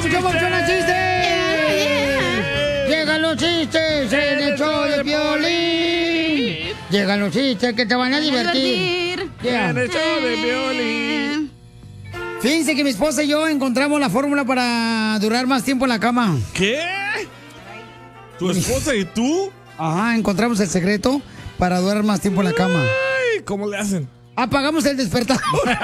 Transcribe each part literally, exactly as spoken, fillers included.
papuchón, papuchón, chistes! Llegan los chistes en el show de Piolín. Llegan los chistes que te van a divertir. Yeah. En el show de Piolín. Fíjense que mi esposa y yo encontramos la fórmula para durar más tiempo en la cama. ¿Qué? ¿Tu esposa y tú? Ajá, encontramos el secreto para durar más tiempo en la cama. Ay, ¿cómo le hacen? Apagamos el despertador.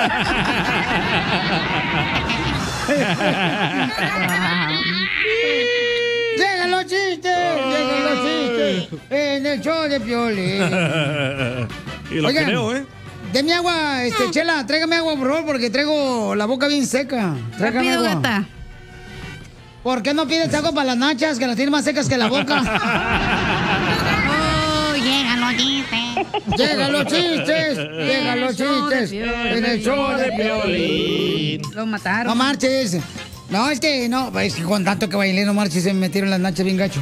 ¡Llegan los chistes! ¡Llegan los chistes! En el show de Piolín. Y lo Oigan, creo, ¿eh? Deme agua, este, Chela, tráigame agua, por favor, porque traigo la boca bien seca. Tráigame Rápido, agua. gata. ¿Por qué no pides agua para las nachas, que las tienes más secas que la boca? Oh, llegan los chistes. ¡Llegan los chistes! ¡Llegan los chistes! En el show de Piolín. Lo mataron. No marches. No, es que no, es que con tanto que bailé, no marches, se me metieron las nachas bien gacho.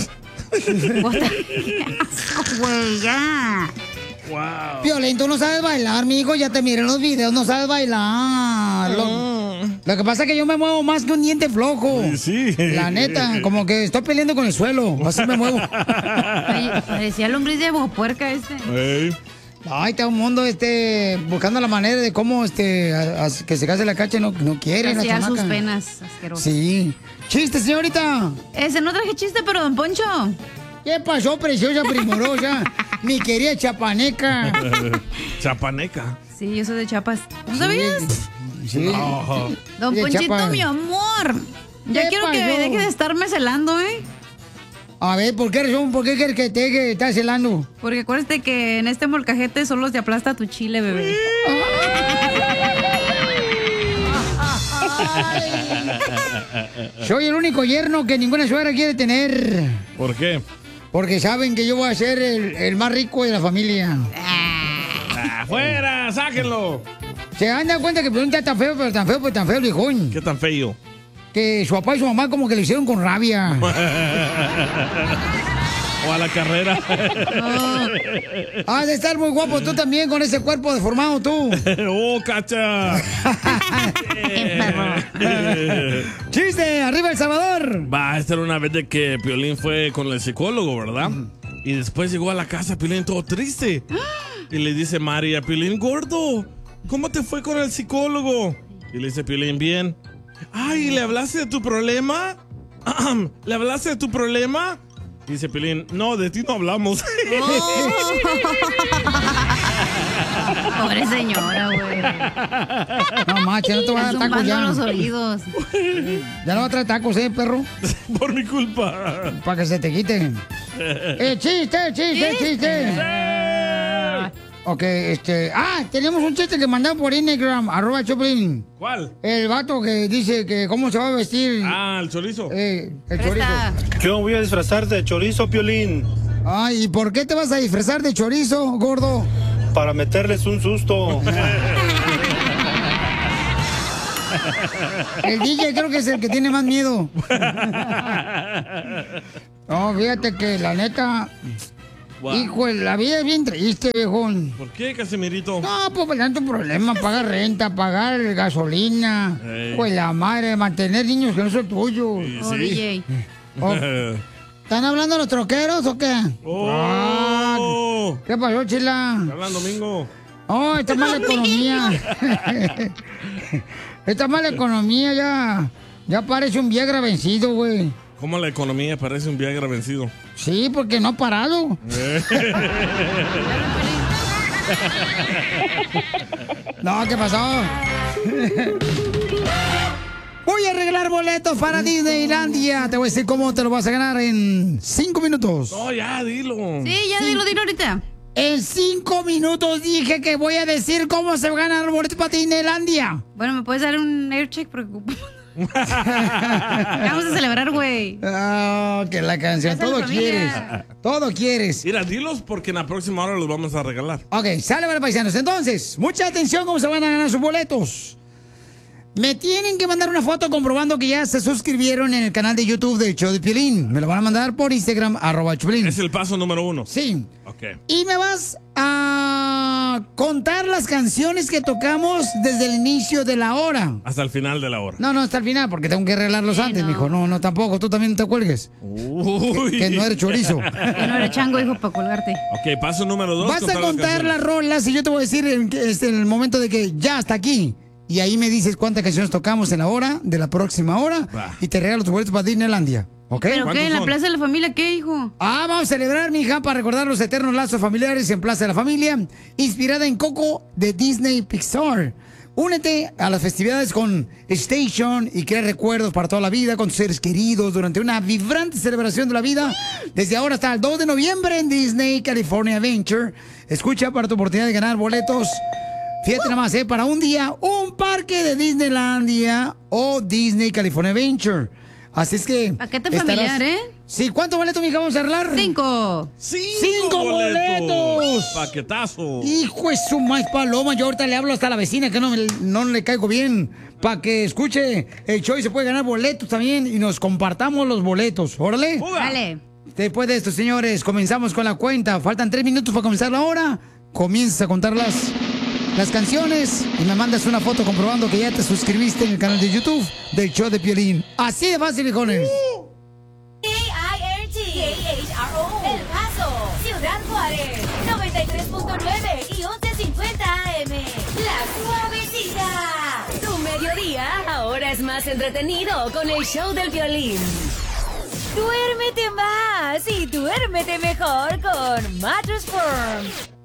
Güey, ya. Wow. Piolín, tú no sabes bailar, mijo, ya te miré en los videos, no sabes bailar. Lo, lo que pasa es que yo me muevo más que un diente flojo. Sí. La neta, como que estoy peleando con el suelo, así me muevo. Ay, parecía lombriz de puerca este. Hey. Ay, está un mundo este buscando la manera de cómo este a- a- que se case la cacha, no, no quiere la Hacía sus chamaca. penas asquerosas. Sí. Chiste, señorita. Ese no traje chiste, pero don Poncho. ¿Qué pasó, preciosa primorosa? Mi querida chapaneca. Chapaneca. Sí, yo soy de Chiapas. ¿No sabías? Sí. Oh. Don De Ponchito, Chiapas. mi amor. Ya ¿Qué quiero que pasó? deje de estarme celando, ¿eh? A ver, ¿por qué razón? ¿Por qué quieres que te que estás celando? Porque acuérdate que en este molcajete solo te aplasta tu chile, bebé. Soy el único yerno que ninguna suegra quiere tener. ¿Por qué? Porque saben que yo voy a ser el, el más rico de la familia. ¡Afuera! ¡Sáquenlo! Se dan dado cuenta que pregunta tan feo, pero tan feo, pero tan feo, viejón. ¿Qué tan feo? Que su papá y su mamá como que le hicieron con rabia. O a la carrera. Has de estar muy guapo tú también con ese cuerpo deformado tú. ¡Oh, cacha! ¡Chiste! ¡Arriba El Salvador! Va, esta era una vez de que Piolín fue con el psicólogo, ¿verdad? Y después llegó a la casa Piolín todo triste. Y le dice María, Piolín, gordo, ¿cómo te fue con el psicólogo? Y le dice Piolín, bien. Ay, ¿le hablaste de tu problema? ¿Le hablaste de tu problema? Y dice Piolín, no, de ti no hablamos. Pobre señora, güey. No, macho, no te voy a dar tacos Zumbando ya. los oídos. Ya no va a traer tacos, eh, perro. Por mi culpa. Para que se te quiten. Eh, chiste, chiste, chiste. Ok, este. Ah, tenemos un chiste que mandaron por Instagram, arroba Choplin. ¿Cuál? El vato que dice que cómo se va a vestir. Ah, el chorizo. Eh, el Presta. chorizo. Yo me voy a disfrazar de chorizo, Piolín, Ay, ¿y por qué te vas a disfrazar de chorizo, gordo? para meterles un susto. El D J creo que es el que tiene más miedo. No, fíjate que la neta, Wow. hijo, la vida es bien triste, viejón. ¿Por qué, Casimirito? No, pues tanto problema, pagar renta, pagar gasolina, Ey. pues la madre, mantener niños que no son tuyos. Oh, D J. Oh, ¿están hablando los troqueros o qué? Oh. Ah, ¿qué pasó, Chila? Hablan domingo. Oh, está mala economía. Esta mala economía ya, ya parece un Viagra vencido, güey. ¿Cómo la economía parece un Viagra vencido? Sí, porque no ha parado. No, ¿qué pasó? Voy a arreglar boletos para Disneylandia. Te voy a decir cómo te lo vas a ganar en cinco minutos. No, ya, dilo. Sí, ya dilo, dilo ahorita. En cinco minutos dije que voy a decir cómo se ganan los boletos para Disneylandia. Bueno, ¿me puedes dar un air check? Porque... Vamos a celebrar, güey. Ah, que la canción. Esa es Todo la familia. quieres. Todo quieres. Mira, dilos porque en la próxima hora los vamos a regalar. Ok, sale para paisanos. Entonces, mucha atención cómo se van a ganar sus boletos. Me tienen que mandar una foto comprobando que ya se suscribieron en el canal de YouTube del Show de Piolín. Me lo van a mandar por Instagram, arroba Choplin. Es el paso número uno. Sí. Ok. Y me vas a a contar las canciones que tocamos desde el inicio de la hora. Hasta el final de la hora. No, no, hasta el final, porque tengo que arreglarlos Sí, antes, no. mijo. No, no, tampoco. Tú también te cuelgues. Uy. Que, que no eres chorizo. Que no era chango, hijo, para colgarte. Ok, paso número dos. Vas a contar las canciones. rolas y yo te voy a decir en, que- este, en el momento de que ya hasta aquí. Y ahí me dices cuántas canciones tocamos en la hora de la próxima hora. Va. Y te regalo tus boletos para Disneylandia. ¿Ok? ¿Pero ¿Cuántos qué? ¿En la son? Plaza de la Familia qué, hijo? Ah, vamos a celebrar, mija, para recordar los eternos lazos familiares en Plaza de la Familia, inspirada en Coco de Disney Pixar. Únete a las festividades con Station y crea recuerdos para toda la vida con tus seres queridos durante una vibrante celebración de la vida. Desde ahora hasta el dos de noviembre en Disney California Adventure. Escucha para tu oportunidad de ganar boletos. Fíjate nada más, ¿eh? Para un día, un parque de Disneylandia o Disney California Adventure. Así es que... Paquete estarás- familiar, ¿eh? Sí, ¿cuántos boletos, mija, vamos a arreglar? Cinco. ¡Cinco, ¡Cinco boletos! ¡Paquetazo! Hijo de su maíz paloma, yo ahorita le hablo hasta a la vecina que no, me- no le caigo bien. Para que escuche el show y se puede ganar boletos también y nos compartamos los boletos. Órale. ¡Fuga! Dale. Después de esto, señores, comenzamos con la cuenta. Faltan tres minutos para comenzar la hora. Comienzas a contar las, las canciones y me mandas una foto comprobando que ya te suscribiste en el canal de YouTube del show de Piolín. Así de fácil, hijos. K I R T K H R O El Paso, Ciudad Juárez, noventa y tres punto nueve y once cincuenta A M. La Suavecita. Tu mediodía ahora es más entretenido con el show del violín. Duérmete más y duérmete mejor con Mattress Firm.